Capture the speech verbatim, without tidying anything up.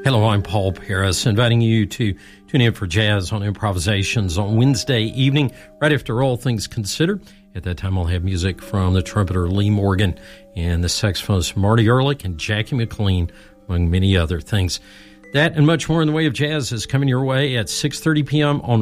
Hello, I'm Paul Paris, inviting you to tune in for Jazz on Improvisations on Wednesday evening, right after All Things Considered. At that time, I'll have music from the trumpeter Lee Morgan and the saxophonist Marty Ehrlich and Jackie McLean, among many other things. That and much more in the way of jazz is coming your way at six thirty p.m. on